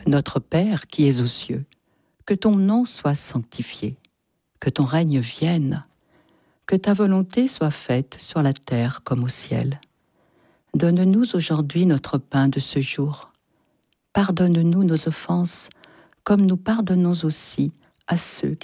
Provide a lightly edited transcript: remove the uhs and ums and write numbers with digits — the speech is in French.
Notre Père qui es aux cieux, que ton nom soit sanctifié, que ton règne vienne, que ta volonté soit faite sur la terre comme au ciel. Donne-nous aujourd'hui notre pain de ce jour. Pardonne-nous nos offenses, comme nous pardonnons aussi à ceux